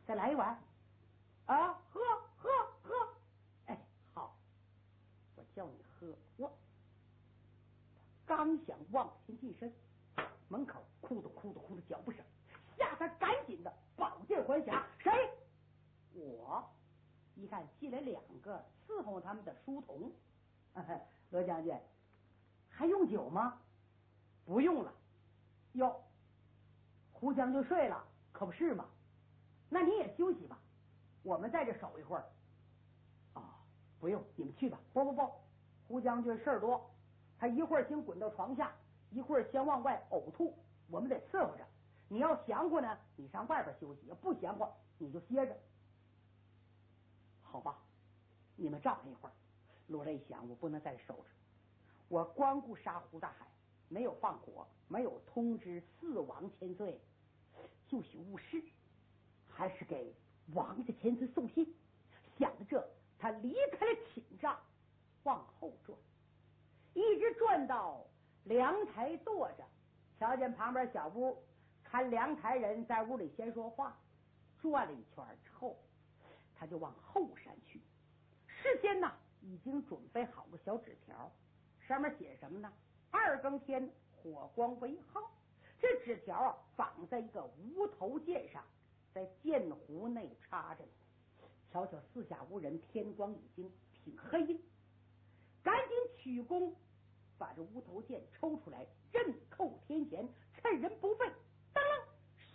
再来一碗啊，喝。哎，好，我叫你喝。我刚想往前近身，门口哭的脚步声，吓他赶紧的宝剑还匣。谁？我一看进来2个伺候他们的书童。罗将军，还用酒吗？不用了。哟，胡将军睡了，可不是吗？那你也休息吧，我们在这守一会儿。不用，你们去吧。不，胡将军事儿多，他一会儿先滚到床下，一会儿先往外呕吐，我们得伺候着。你要闲乎呢，你上外边休息；要不闲乎，你就歇着。好吧，你们照看一会儿。罗雷想，我不能再守着，我光顾杀胡大海，没有放火，没有通知4王千岁，就许误事，还是给王家千岁送信。想到这，他离开了寝帐，往后转，一直转到凉台坐着，瞧见旁边小屋，看凉台人在屋里先说话，转了一圈之后，他就往后山去。事先呢已经准备好个小纸条，上面写什么呢？2更天火光为号。这纸条绑在一个无头剑上，在剑壶内插着呢。瞧瞧四下无人，天光已经挺黑了，赶紧取弓，把这无头剑抽出来，刃扣天前，趁人不备，当啷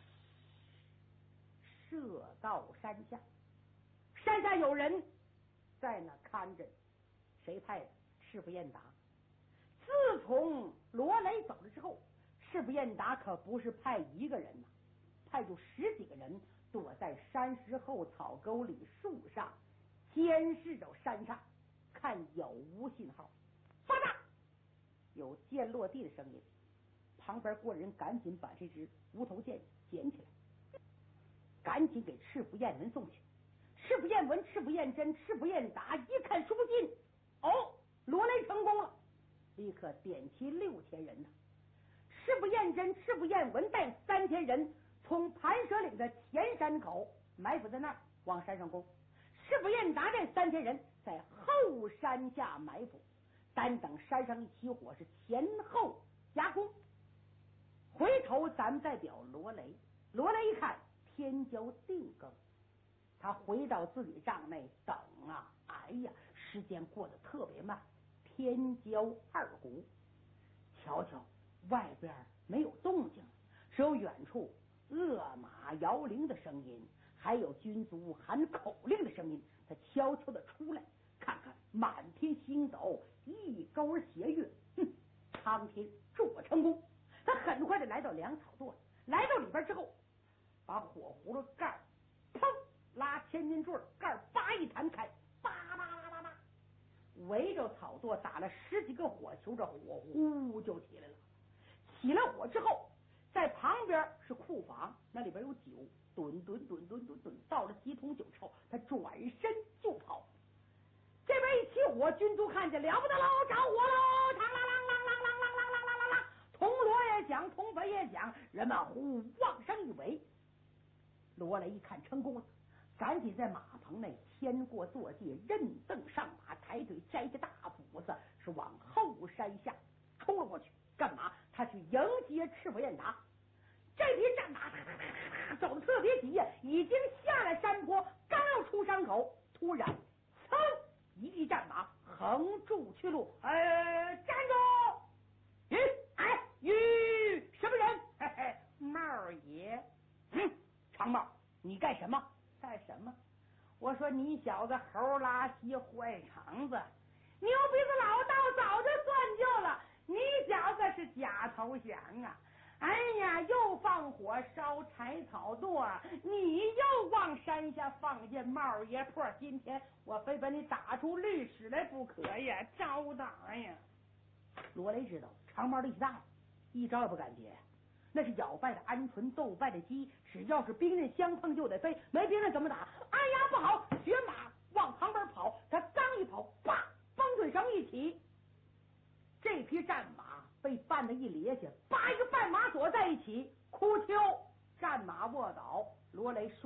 射到山下。山下有人在那看着，谁派的？赤不燕达。自从罗雷走了之后，赤不燕达可不是派1个人呐，派出10几个人躲在山石后草沟里、树上，监视着山上，看有无信号。发大，有剑落地的声音，旁边过人赶紧把这支无头剑捡起来，赶紧给赤不燕文送去。赤不燕文、赤不燕真、赤不燕达一看书信，罗雷成功了，立刻点齐6000人呢。赤不燕真、赤不燕文带3000人从盘蛇岭的前山口埋伏在那儿，往山上攻。赤不燕达这3000人在后山下埋伏，单等山上一起火，是前后夹攻。回头咱们再表罗雷。罗雷一看天将定更，他回到自己帐内等啊，哎呀，时间过得特别慢。天交2鼓，瞧瞧外边没有动静，只有远处勒马摇铃的声音，还有军卒喊口令的声音。他悄悄的出来看看，满天星斗，一钩斜月，苍天助我成功。他很快的来到粮草垛，来到里边之后，把火葫芦盖砰拉千斤坠，盖叭一弹开，叭叭叭叭叭，围着草垛打了10几个火球，这火呼就起来了。起了火之后，在旁边是库房，那里边有酒，吨，倒了几桶酒之后，他转身就跑。这边一起火，军卒看见了不得喽，着火喽！嘡啷啷啷啷啷啷啷啷啷啷，铜锣也响，铜钹也响，人们呼往上一围。罗雷一看成功了，赶紧在马棚内牵过坐骑，任凳上马，抬腿摘下大斧子，是往后山下冲了过去。干嘛？他去迎接赤不燕达。这匹战马走得特别急呀，已经下了山坡，刚要出山口，突然噌一匹战马横住去路，站住！什么人？嘿嘿，帽爷。长帽，你干什么？干什么？我说你小子猴拉稀坏肠子，牛鼻子老道早就算旧了，你小子是假投降啊！哎呀，又放火烧柴草垛，你又往山下放进帽爷破，今天我非把你打出律史来不可呀！招打呀！罗雷知道长毛力气大，一招也不敢接，那是咬败的鹌鹑，斗败的鸡，只要是兵刃相碰就得飞，没兵刃怎么打？哎呀，不好！学马往旁边跑，他刚一跑，啪，绷腿绳一起，这匹战马被绊得一咧下，8个绊马索在一起，哭秋，战马卧倒，罗雷